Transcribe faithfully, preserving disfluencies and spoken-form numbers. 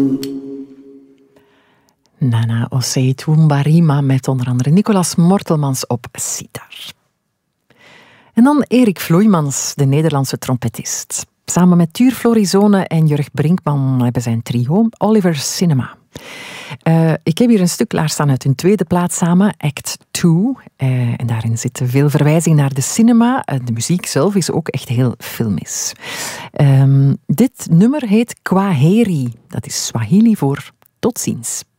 Nana Osei Tumbarima met onder andere Nicolas Mortelmans op sitar. En dan Erik Vloeimans, de Nederlandse trompetist. Samen met Tuur Florizone en Jurg Brinkman hebben zij een trio, Oliver Cinema. Uh, ik heb hier een stuk klaarstaan uit hun tweede plaat samen, Act twee. Uh, en daarin zitten veel verwijzingen naar de cinema. Uh, de muziek zelf is ook echt heel filmisch. Um, dit nummer heet Kwaheri. Dat is Swahili voor tot ziens.